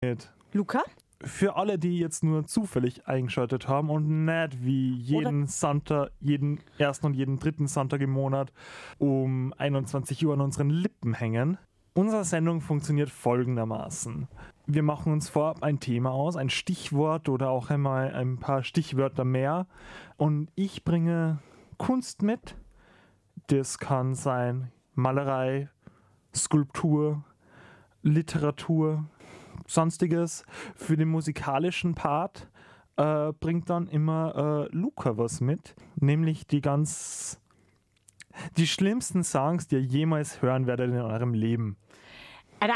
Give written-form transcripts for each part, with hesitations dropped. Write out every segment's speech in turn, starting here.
Luca? Für alle, die jetzt nur zufällig eingeschaltet haben und nicht wie jeden ersten und jeden dritten Sonntag im Monat um 21 Uhr an unseren Lippen hängen. Unsere Sendung funktioniert folgendermaßen. Wir machen uns vorab ein Thema aus, ein Stichwort oder auch einmal ein paar Stichwörter mehr. Und ich bringe Kunst mit. Das kann sein Malerei, Skulptur, Literatur, Sonstiges. Für den musikalischen Part bringt dann immer Luca was mit, nämlich die schlimmsten Songs, die ihr jemals hören werdet in eurem Leben. Alter,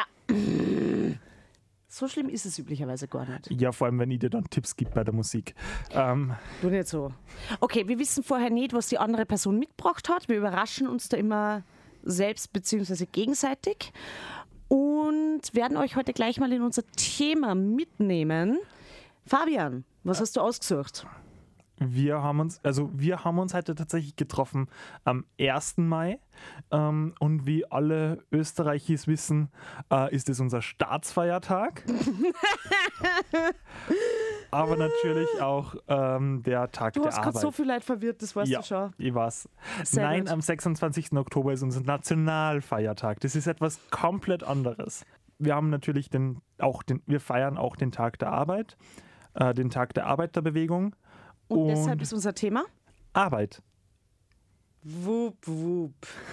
so schlimm ist es üblicherweise gar nicht. Ja, vor allem, wenn ich dir dann Tipps gibt bei der Musik. Du nicht so. Okay, wir wissen vorher nicht, was die andere Person mitgebracht hat. Wir überraschen uns da immer selbst bzw. gegenseitig. Und werden euch heute gleich mal in unser Thema mitnehmen. Fabian, was hast du ausgesucht? Wir haben uns heute tatsächlich getroffen am 1. Mai. Und wie alle Österreichis wissen, ist es unser Staatsfeiertag. Aber natürlich auch der Tag der Arbeit. Du hast gerade so viel Leid verwirrt, das weißt du schon. Ich weiß. Sehr gut. Am 26. Oktober ist unser Nationalfeiertag. Das ist etwas komplett anderes. Wir haben natürlich wir feiern auch den Tag der Arbeit, den Tag der Arbeiterbewegung. Und deshalb ist unser Thema? Arbeit. Wup, wup.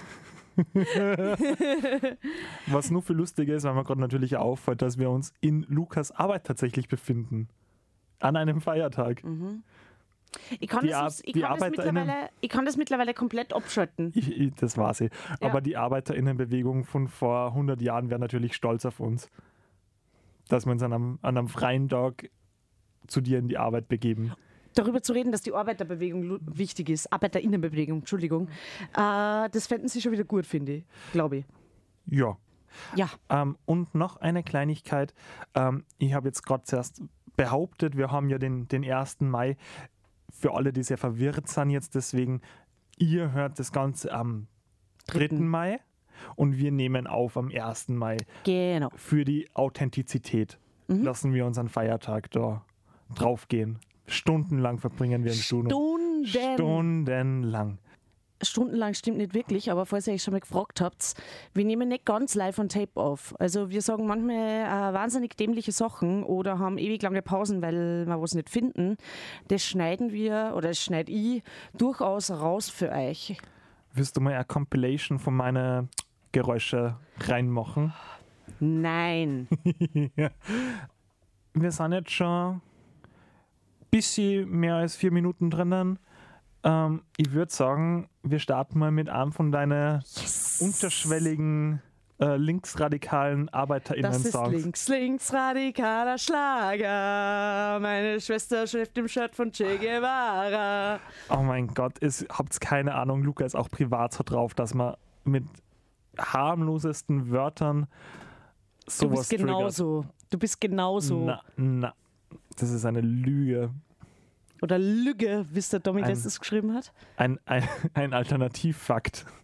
Was nur viel lustiger ist, weil mir gerade natürlich auffällt, dass wir uns in Lukas Arbeit tatsächlich befinden. An einem Feiertag. Mhm. Ich kann das mittlerweile komplett abschalten. Das war sie. Ja. Aber die ArbeiterInnenbewegung von vor 100 Jahren wäre natürlich stolz auf uns, dass wir uns an einem freien Tag zu dir in die Arbeit begeben. Darüber zu reden, dass die Arbeiterbewegung wichtig ist, Arbeiterinnenbewegung, Entschuldigung, das fänden sie schon wieder gut, finde ich, glaube ich. Ja. Ja. Und noch eine Kleinigkeit. Ich habe jetzt gerade zuerst behauptet, wir haben ja den 1. Mai. Für alle, die sehr verwirrt sind jetzt deswegen, ihr hört das Ganze am 3. Mai und wir nehmen auf am 1. Mai. Genau. Für die Authentizität lassen wir unseren Feiertag da draufgehen. Stundenlang verbringen wir im Studio. Stundenlang. Stundenlang stimmt nicht wirklich, aber falls ihr euch schon mal gefragt habt, wir nehmen nicht ganz live on Tape auf. Also wir sagen manchmal wahnsinnig dämliche Sachen oder haben ewig lange Pausen, weil wir was nicht finden. Das schneide ich durchaus raus für euch. Willst du mal eine Compilation von meinen Geräuschen reinmachen? Nein. Wir sind jetzt schon bisschen mehr als 4 Minuten drinnen. Ich würde sagen, wir starten mal mit einem von deinen unterschwelligen linksradikalen ArbeiterInnen-Songs. Das ist linksradikaler Schlager. Meine Schwester schläft im Shirt von Che Guevara. Oh mein Gott, habt keine Ahnung, Luca ist auch privat so drauf, dass man mit harmlosesten Wörtern sowas triggert. Du bist genauso. Na. Das ist eine Lüge. Oder Lüge, wie es der Domi letztes geschrieben hat. Ein Alternativfakt.